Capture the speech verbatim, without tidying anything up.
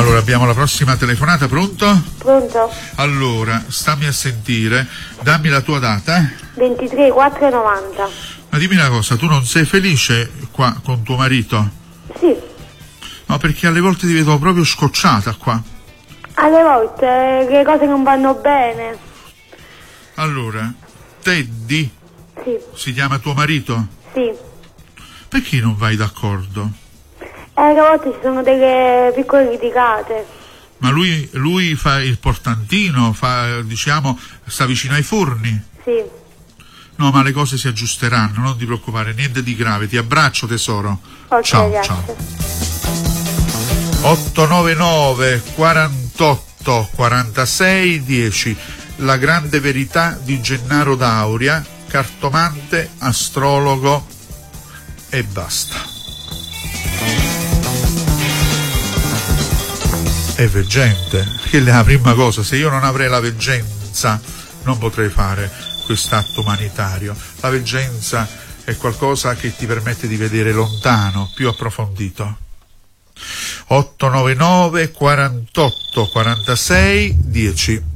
Allora, abbiamo la prossima telefonata, pronto? Pronto? Allora, stammi a sentire, dammi la tua data. ventitré quattro novanta. Ma dimmi una cosa, tu non sei felice qua con tuo marito? Sì. No, perché alle volte ti vedo proprio scocciata qua. Alle volte le cose non vanno bene. Allora, Teddy? Sì. Si chiama tuo marito? Sì. Perché non vai d'accordo? E alle volte ci sono delle piccole litigate. Ma lui, lui fa il portantino, fa, diciamo, sta vicino ai forni? Sì. No, ma le cose si aggiusteranno, non ti preoccupare, niente di grave. Ti abbraccio, tesoro. Okay, ciao, grazie. ciao. otto nove nove quarantotto quarantasei dieci. La grande verità di Gennaro D'Auria, cartomante, astrologo e basta. È veggente, che è la prima cosa. Se io non avrei la veggenza non potrei fare quest'atto umanitario. La veggenza è qualcosa che ti permette di vedere lontano, più approfondito. otto nove nove quarantotto quarantasei dieci.